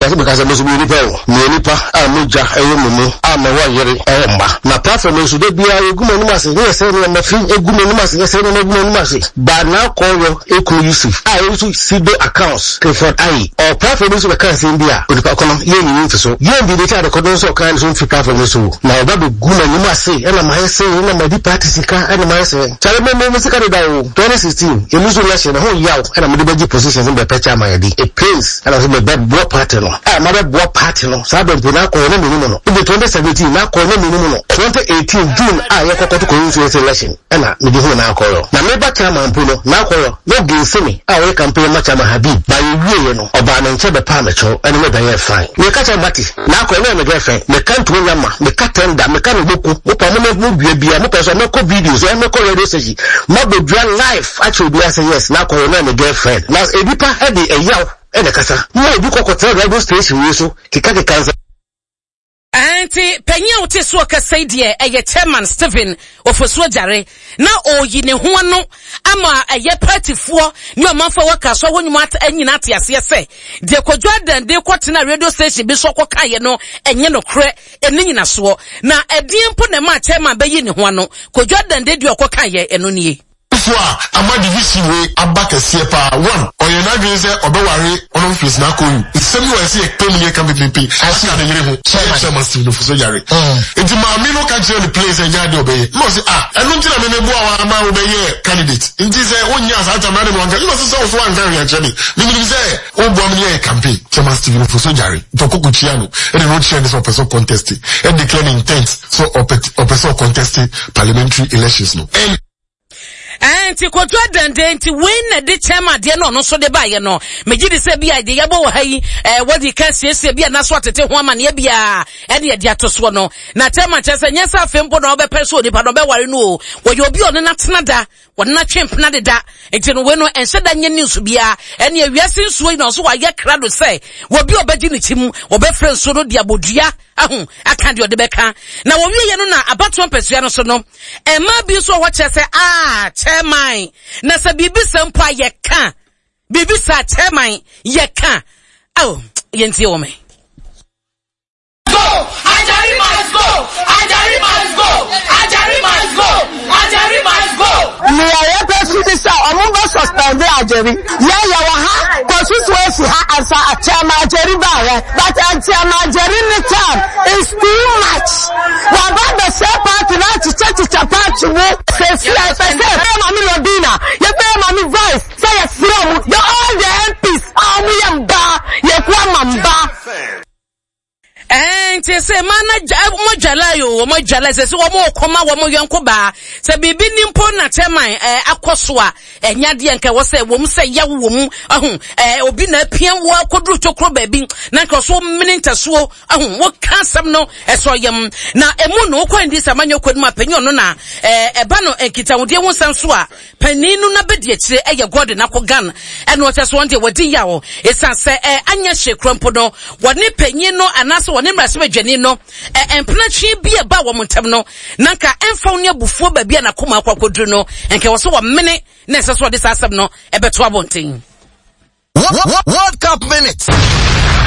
As because I must be repel, Nipa, Amuja, Ayumumu, Amawari, Emma. My platform is to be a good mass, yes, and a good mass, yes, and a good mass. But now call your equal use. I also see the accounts, for I, or platform is accounts in India, with the economy, you so. You be the child of Codons or kinds of platform is so. Now, that be good and you must say, and I might say, and my deep party, and I might say, Charlie, 2016, you lose the election, the whole year, and I'm the positions in the Pecha Mayadi. It pays, and I was a bad block party. I'm not a block party. Sabin Puna Corona Minimum. In the 2017, now Corona Minimum. 2018, June, I have got to go into this election. And I, the whole now call. Now, never Chama and Puno, now call, no gain semi. I will campaign much of my Habib, by you know, or by an Chaba Parmacho, and never get fine. We catch a Mati, now call my girlfriend, the can't win Yama, the Katenda, Mekano Boku, Upamana Mubi, Biamukas, and Moko videos, and Moko radio station. Mabo Dran Life, actually, be as a yes, now call my girlfriend. Now, Edipa had a yow, and a Casa. No, you could tell radio station, you so, Kikaki Kansa. Auntie Penya Otiswa Kasaidia, a chairman Stephen of Oswajare. Now, oh, yine huano, ama a ye party for no month for workers, so when you want any natias, yes, say. Dear Kodra, de Quatina radio station, Bisoko Kayano, and Yeno Cre, and Nina Swo. Now, a dear put the match, chairman Bayin Huano, Kodra did your Kokaye and Uni. Ama divisi we abaka siepa one oye na dwen se obeware onon fis na koyu isemi we se ekpemi kan pipi asa na yire ho chairman Stephen Ofusojare enti ma mi no ka je the place e jade obeye no se enu nti na me ne bua wa ma obeye candidate enti se onya asa ta ma ne mo nka you must say so an kan reaction mi say o bua me ye campaign chairman Stephen Ofusojare to kokuchia no e no chia ne so person contest e declare intent so person contest parliamentary elections no Anti Kodwa Dante win the chairman de no so de baye no meji de se bia de yabo hai what you can say bia na so atete ho ama ne bia e de de atoso no na chairman chese nyesa afempo na obe person ni pa no be ware no wo ye obi ono na tenada wona twemp na de da enti no we no ense da nye news bia e ne awiase nsuo no so wa ye krado say wo bi obeji ni chim obe friend no de abodua ahun aka de odebeka na wo wie ye no na abaton pesua no so no e ma bi so wo chese chairman na sa bibi sampa ye ka bibi sa chairman ye ka oh yenti o me go Ajari must go Ajari must go Ajari must go Ajari must go me aye person say omo suspend Ajari ya wa ha constituency ha asa chairman Ajari ba but chairman Ajari ni term is too much wa ba the same party na chicha party wo say mami Lodina ye pay mami vice say ye from the all the MPs amu yamba ye kwa mamba and say mojala yo mojala say wo mo koma wo mo yenko ba say bibi nimpo na chairman akoso a enya de enka wo say wo mu say ya wo mu ahun obi na pian wo akoduru chokro ba bi na nka so minintasuo ahun wo kansam no eso yem na emu no kwa ndi samanyo kwadu ma panyo no na eba no enkita wo de wo sanso a paninu na bedi akire eye god na ko gan eno o cheso wonde wodi yawo esan say anya hyekrompo no woni panyin no anaso woni mrase badwani no empnachi bia ba wo montem no nanka emfa woni abufuo ba bia na koma akwakodru no enke wo so wo mene na seso de sasem no ebeto abonten World Cup minutes.